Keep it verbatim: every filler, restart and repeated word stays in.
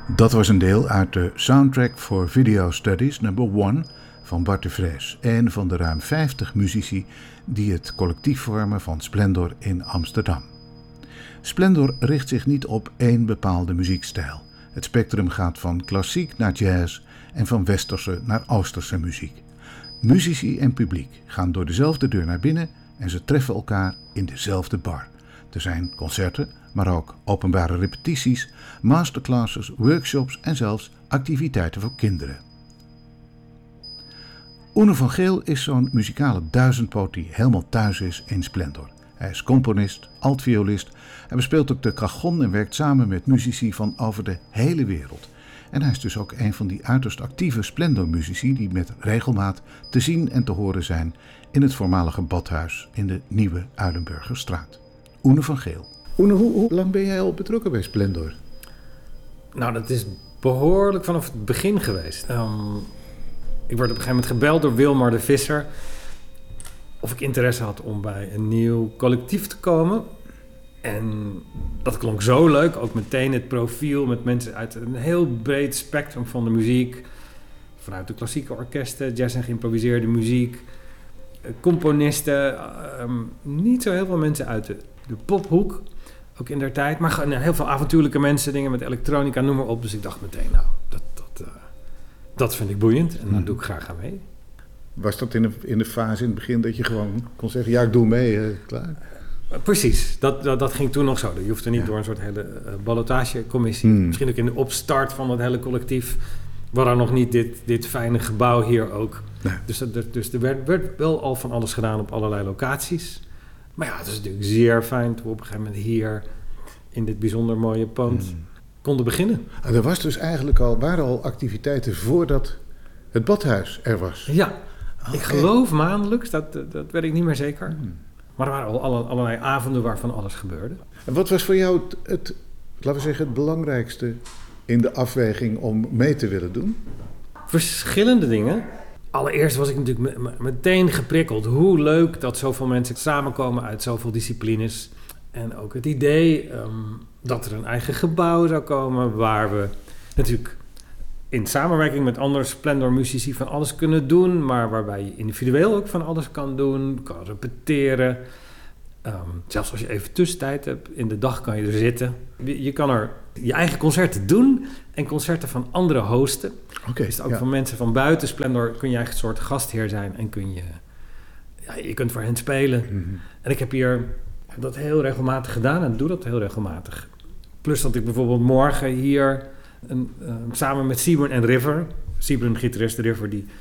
Dat was een deel uit de Soundtrack for Video Studies number one van Bart de Vries, een van de ruim vijftig muzici die het collectief vormen van Splendor in Amsterdam. Splendor richt zich niet op één bepaalde muziekstijl. Het spectrum gaat van klassiek naar jazz en van westerse naar oosterse muziek. Muzici en publiek gaan door dezelfde deur naar binnen en ze treffen elkaar in dezelfde bar. Er zijn concerten, maar ook openbare repetities, masterclasses, workshops en zelfs activiteiten voor kinderen. Oene van Geel is zo'n muzikale duizendpoot die helemaal thuis is in Splendor. Hij is componist, altviolist, hij bespeelt ook de cajon en werkt samen met muzici van over de hele wereld. En hij is dus ook een van die uiterst actieve Splendor-muzici die met regelmaat te zien en te horen zijn in het voormalige badhuis in de Nieuwe Uilenburgerstraat. Oene van Geel. Oene, hoe, hoe lang ben jij al betrokken bij Splendor? Nou, dat is behoorlijk vanaf het begin geweest. Um, ik werd op een gegeven moment gebeld door Wilmar de Visser of ik interesse had om bij een nieuw collectief te komen. En dat klonk zo leuk, ook meteen het profiel met mensen uit een heel breed spectrum van de muziek. Vanuit de klassieke orkesten, jazz en geïmproviseerde muziek, componisten, um, niet zo heel veel mensen uit de, de pophoek, ook in der tijd. Maar gewoon heel veel avontuurlijke mensen, dingen met elektronica, noem maar op. Dus ik dacht meteen, nou, dat, dat, uh, dat vind ik boeiend en daar doe ik graag aan mee. Was dat in de, in de fase in het begin dat je gewoon kon zeggen, ja, ik doe mee, uh, klaar? Precies, dat, dat, dat ging toen nog zo. Je hoefde niet ja. door een soort hele uh, ballotagecommissie. Hmm. Misschien ook in de opstart van het hele collectief. We hadden nog niet dit, dit fijne gebouw hier ook. Nee. Dus, dat, dus er werd, werd wel al van alles gedaan op allerlei locaties. Maar ja, het is natuurlijk zeer fijn toen we op een gegeven moment hier in dit bijzonder mooie pand hmm. konden beginnen. En er was dus eigenlijk al, waren al activiteiten voordat het badhuis er was? Ja, okay. Ik geloof maandelijks, dat, dat weet ik niet meer zeker. Hmm. Maar er waren al alle, allerlei avonden waarvan alles gebeurde. En wat was voor jou het, het, laten we zeggen, het belangrijkste in de afweging om mee te willen doen? Verschillende dingen. Allereerst was ik natuurlijk me, meteen geprikkeld. Hoe leuk dat zoveel mensen samenkomen uit zoveel disciplines. En ook het idee um, dat er een eigen gebouw zou komen waar we natuurlijk in samenwerking met andere Splendor-muzici van alles kunnen doen, maar waarbij je individueel ook van alles kan doen, kan repeteren. Um, zelfs als je even tussentijd hebt, in de dag kan je er zitten. Je, je kan er je eigen concerten doen en concerten van andere hosten. Okay, dus ook ja. van mensen van buiten Splendor kun je eigenlijk een soort gastheer zijn en kun je, ja, je kunt voor hen spelen. Mm-hmm. En ik heb hier dat heel regelmatig gedaan en doe dat heel regelmatig. Plus dat ik bijvoorbeeld morgen hier Een, uh, samen met Seaburn en River, Seaburn gitarist, River die